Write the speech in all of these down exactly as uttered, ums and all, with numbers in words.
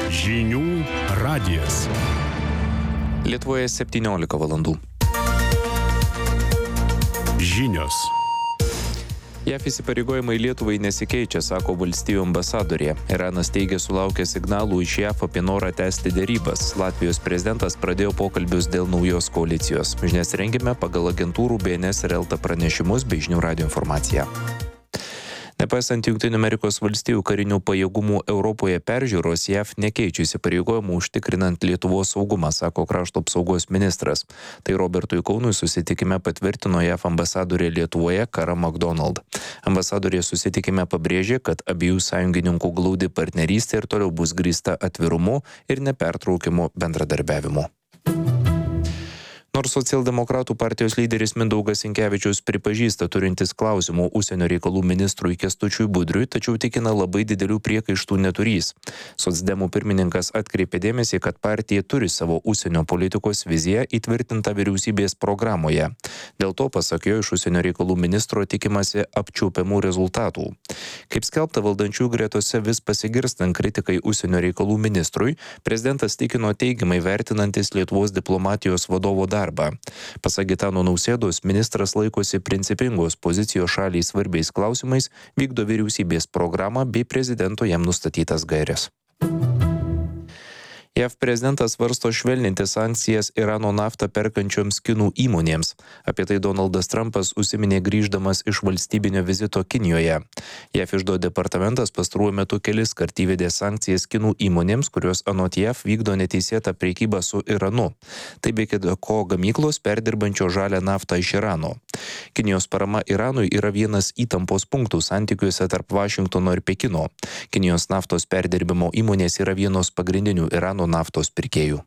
Žinių radijas. Lietuvoje septyniolika valandų. Žinios. J A F įsipareigojimai Lietuvai nesikeičia, sako valstijų ambasadorė. Iranas teigia sulaukė signalų iš J A F apie norą tęsti derybas. Latvijos prezidentas pradėjo pokalbius dėl naujos koalicijos. Žinias rengėme pagal agentūrų B N S ir L T pranešimus bei Žinių radijo informaciją. Nepaisant Jungtinių Amerikos valstijų karinių pajėgumų Europoje peržiūros, J A F nekeičia įsipareigojimų užtikrinant Lietuvos saugumą, sako krašto apsaugos ministras. Tai Robertui Kaunui susitikime patvirtino J A F ambasadorė Lietuvoje Kara McDonald. Ambasadorė susitikime pabrėžė, kad abiejų sąjungininkų glaudi partnerystė ir toliau bus grįsta atvirumu ir nepertraukiamu bendradarbiavimu. Nors socialdemokratų partijos lyderis Mindaugas Sinkevičius pripažįsta turintis klausimų užsienio reikalų ministrui Kęstučiui Budriui, tačiau tikina labai didelių priekaištų neturys. Socdemų pirmininkas atkreipė dėmesį, kad partija turi savo užsienio politikos viziją įtvirtintą vyriausybės programoje. Dėl to, pasak jo, iš užsienio reikalų ministro tikimasi apčiuopiamų rezultatų. Kaip skelbta valdančiųjų gretose vis pasigirstant kritikai užsienio reikalų ministrui, prezidentas tikino teigiamai vertinantis Lietuvos diplomatijos vadovo darbą. Pasak Gitano Nausėdos, ministras laikosi principingos pozicijos šaliai svarbiais klausimais, vykdo vyriausybės programą bei prezidento jam nustatytas gaires. J A F prezidentas svarsto švelninti sankcijas Irano naftą perkančioms kinų įmonėms. Apie tai Donaldas Trumpas užsiminė grįždamas iš valstybinio vizito Kinijoje. J A F iždo departamentas pastaruoju metu kelis kart įvedė sankcijas kinų įmonėms, kurios anot J A F vykdo neteisėtą prekybą su Iranu. Tai be kita ko gamyklos perdirbančio žalią naftą iš Irano. Kinijos parama Iranui yra vienas įtampos punktų santykiuose tarp Vašingtono ir Pekino. Kinijos naftos perdirbimo įmonės yra vienos pagrindinių Irano naftos pirkėjų.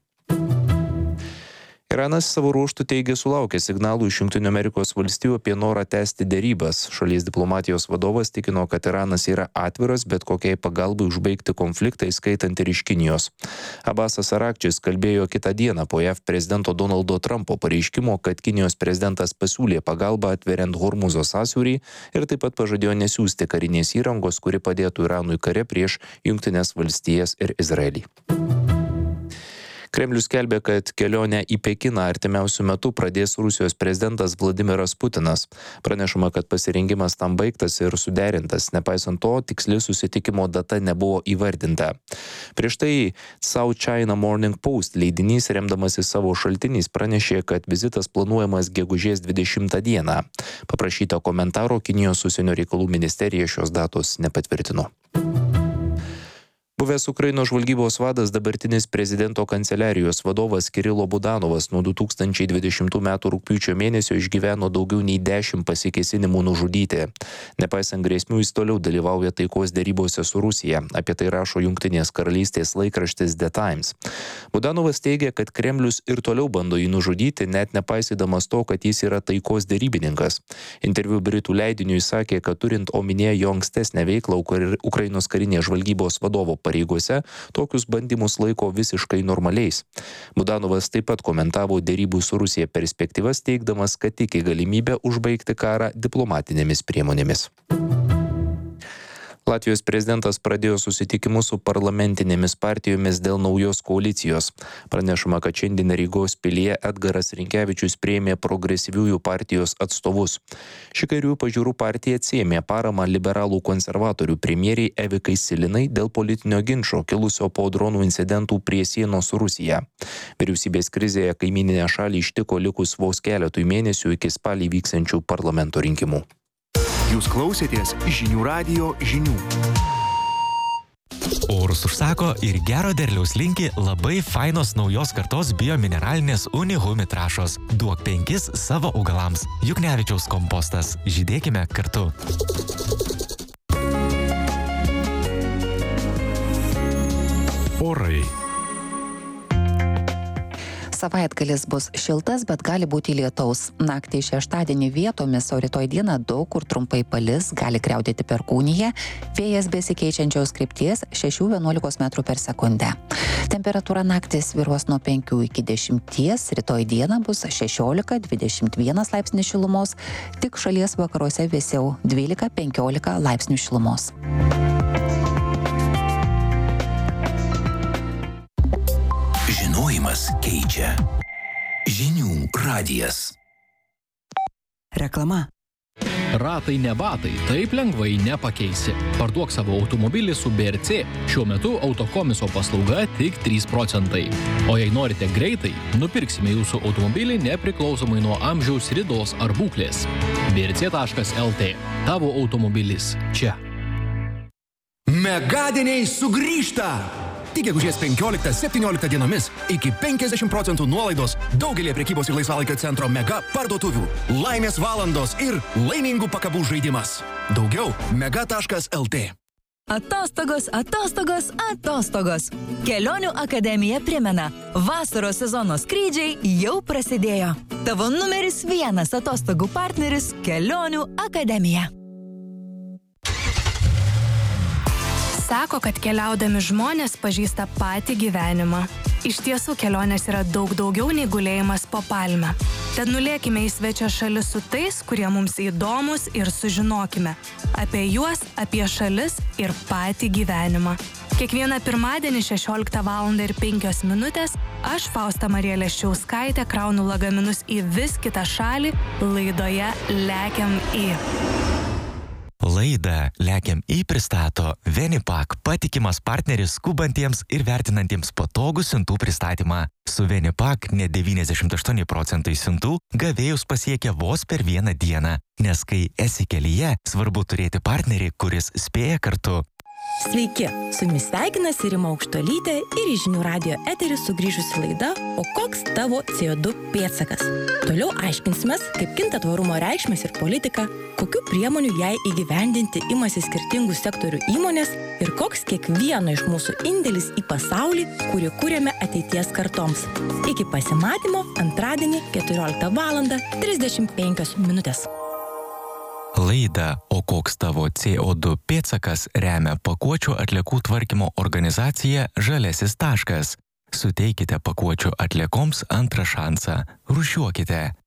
Iranas savo ruožtų teigia sulaukė signalų iš Jungtinių Amerikos valstijų apie norą tęsti derybas. Šalies diplomatijos vadovas tikino, kad Iranas yra atviras bet kokiai pagalbai užbaigti konfliktą, įskaitant ir iš Kinijos. Abasas Arakčis kalbėjo kitą dieną po J A F prezidento Donaldo Trumpo pareiškimo, kad Kinijos prezidentas pasiūlė pagalbą atveriant Hormuzo sąsiaurį ir taip pat pažadėjo nesiųsti karinės įrangos, kuri padėtų Iranui kare prieš Jungtines valstijas ir Izraelį. Kremlius skelbia, kad kelionę į Pekiną artimiausiu metu pradės Rusijos prezidentas Vladimiras Putinas. Pranešama, kad pasirengimas tam baigtas ir suderintas, nepaisant to, tiksli susitikimo data nebuvo įvardinta. Prieš tai South China Morning Post leidinys, remdamasi savo šaltiniais, pranešė, kad vizitas planuojamas gegužės dvidešimtą dieną. Paprašyta komentaro Kinijos užsienio reikalų ministerija šios datos nepatvirtino. Buvęs Ukrainos žvalgybos vadas, dabartinis prezidento kanceliarijos vadovas Kirilo Budanovas nuo du tūkstančiai dvidešimtų metų rugpjūčio mėnesio išgyveno daugiau nei dešimt pasikėsinimų nužudyti. Nepaisant grėsmių, jis toliau dalyvauja taikos derybose su Rusija. Apie tai rašo Jungtinės karalystės laikraštis The Times. Budanovas teigia, kad Kremlius ir toliau bando jį nužudyti, net nepaisydamas to, kad jis yra taikos derybininkas. Interviu Britų leidiniui sakė, kad turint omenyje jo ankstesnę veiklą Ukrainos karinės žvalgybos vadovo pareigose, tokius bandymus laiko visiškai normaliais. Budanovas taip pat komentavo derybų su Rusija perspektyvas, teigdamas, kad tiki galimybę užbaigti karą diplomatinėmis priemonėmis. Latvijos prezidentas pradėjo susitikimus su parlamentinėmis partijomis dėl naujos koalicijos. Pranešama, kad šiandien Rygos pilyje Edgaras Rinkevičius priėmė progresyviųjų partijos atstovus. Ši kairiųjų pažiūrų partija atsiėmė paramą liberalų konservatorių premjeriai Evikai Silinai dėl politinio ginčo kilusio po dronų incidentų prie sienos su Rusija. Vyriausybės krizėje kaimyninę šalį ištiko likus vos keletui mėnesių iki spalį vyksiančių parlamento rinkimų. Jūs klausėtės Žinių radijo žinių. Orus užsako ir gero derliaus linki labai fainos naujos kartos biomineralinės Unihumi trąšos. Duok penkis savo augalams. Juknevičiaus kompostas. Žydėkime kartu. Orai. Savaitgalis bus šiltas, bet gali būti lietaus. Naktį šeštadienį vietomis, o rytoj dieną daug kur trumpai palis, gali griaudėti perkūnija, vėjas besikeičiančios krypties šešių vienuolikos metrų per sekundę. Temperatūra naktį svyruos nuo penkių iki dešimties, rytoj dieną bus šešiolika dvidešimt vienas laipsnis šilumos, tik šalies vakaruose vėsiau dvylika penkiolika laipsnių šilumos. Laikas keičia. Žinių radijas. Reklama. Ratai ne batai, taip lengvai nepakeisi. Parduok savo automobilį su B R C. Šiuo metu autokomiso paslauga tik trys procentai. O jei norite greitai, nupirksime jūsų automobilį nepriklausomai nuo amžiaus, ridos ar būklės. B R C taškas L T. Tavo automobilis čia. Megadieniai sugrįžta! Tik gegužės penkioliktą septynioliktą dienomis iki penkiasdešimt procentų nuolaidos daugelį prekybos ir laisvalaikio centro mega parduotuvių. Laimės valandos ir laimingų pakabų žaidimas. Daugiau mega taškas L T. Atostogos, atostogos, atostogos. Kelionių akademija primena, vasaros sezono skrydžiai jau prasidėjo. Tavo numeris vienas atostogų partneris Kelionių akademija. Sako, kad keliaudami žmonės pažįsta patį gyvenimą. Iš tiesų, kelionės yra daug daugiau nei gulėjimas po palme. Tad nulėkime į svečią šalis su tais, kurie mums įdomus ir sužinokime apie juos, apie šalis ir patį gyvenimą. Kiekvieną pirmadienį šešioliktą valandą ir penkios minutės aš, Fausta Marija Leščiauskaitė, kraunu lagaminus į vis kitą šalį laidoje Lekiam į. Laidą Lekiam į pristato Venipak, patikimas partneris skubantiems ir vertinantiems patogų siuntų pristatymą. Su Venipak net devyniasdešimt aštuoni procentai siuntų gavėjus pasiekia vos per vieną dieną, nes kai esi kelyje, svarbu turėti partnerį, kuris spėja kartu. Sveiki, su jumis sveikinasi Rima Aukštuolytė ir į Žinių radijo eterį sugrįžusi laida O koks tavo C O du pėdsakas? Toliau aiškinsimės, kaip kinta tvarumo reikšmės ir politika, kokių priemonių jai įgyvendinti imasi skirtingų sektorių įmonės ir koks kiekvieno iš mūsų indėlis į pasaulį, kurį kuriame ateities kartoms. Iki pasimatymo antradienį keturioliktą valandą trisdešimt penkios minutės. Laidą O koks tavo C O du pėdsakas remia pakuočių atliekų tvarkymo organizacija Žaliasis taškas. Suteikite pakuočių atliekoms antrą šansą. Rūšiuokite.